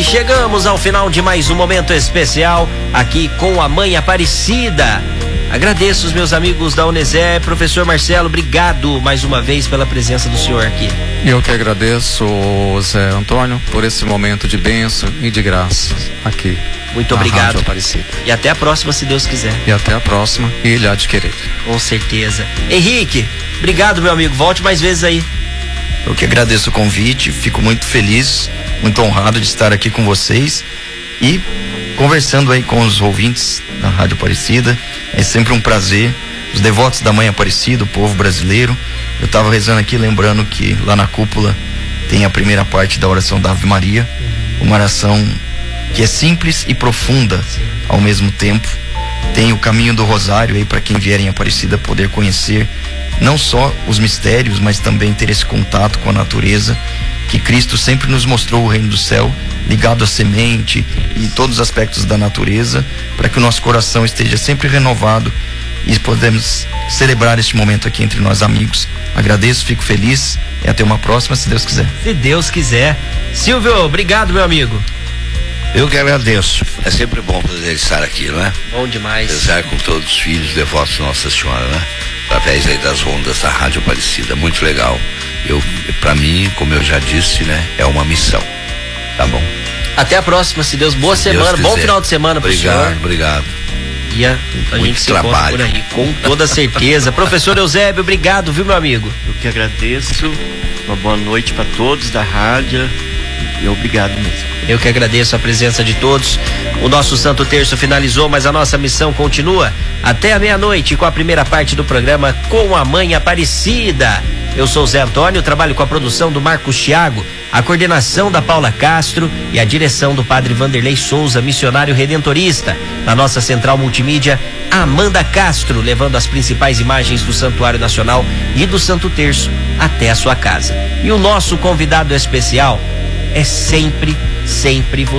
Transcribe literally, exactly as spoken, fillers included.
chegamos ao final de mais um momento especial aqui com a Mãe Aparecida. Agradeço os meus amigos da Unesé. Professor Marcelo, obrigado mais uma vez pela presença do senhor aqui. Eu que agradeço, Zé Antônio, por esse momento de bênção e de graça aqui. Muito obrigado. E até a próxima, se Deus quiser. E até a próxima, e Ele há de querer. Com certeza. Henrique, obrigado, meu amigo. Volte mais vezes aí. Eu que agradeço o convite, fico muito feliz, muito honrado de estar aqui com vocês e conversando aí com os ouvintes da Rádio Aparecida. É sempre um prazer. Os devotos da Mãe Aparecida, o povo brasileiro. Eu estava rezando aqui, lembrando que lá na cúpula tem a primeira parte da oração da Ave Maria, uma oração que é simples e profunda ao mesmo tempo. Tem o caminho do rosário aí para quem vier em Aparecida poder conhecer não só os mistérios, mas também ter esse contato com a natureza, que Cristo sempre nos mostrou o reino do céu, ligado à semente e todos os aspectos da natureza, para que o nosso coração esteja sempre renovado e podemos celebrar este momento aqui entre nós amigos. Agradeço, fico feliz e até uma próxima, se Deus quiser. Se Deus quiser. Silvio, obrigado, meu amigo. Eu que agradeço. É sempre bom poder estar aqui, não é? Bom demais. Rezar com todos os filhos devotos de Nossa Senhora, né? Através aí das ondas da Rádio Aparecida. Muito legal. Eu, pra mim, como eu já disse, né? É uma missão. Tá bom? Até a próxima, se Deus. Boa se semana, Deus bom final de semana pro obrigado, senhor. Obrigado. E a, a gente se encontra por aí, com toda certeza. Professor Eusébio, obrigado, viu, meu amigo? Eu que agradeço. Uma boa noite para todos da rádio. E obrigado mesmo. Eu que agradeço a presença de todos. O nosso Santo Terço finalizou, mas a nossa missão continua até a meia-noite com a primeira parte do programa Com a Mãe Aparecida. Eu sou Zé Antônio, trabalho com a produção do Marcos Thiago, a coordenação da Paula Castro e a direção do Padre Vanderlei Souza, missionário redentorista. Na nossa central multimídia, Amanda Castro, levando as principais imagens do Santuário Nacional e do Santo Terço até a sua casa. E o nosso convidado especial é sempre, sempre você.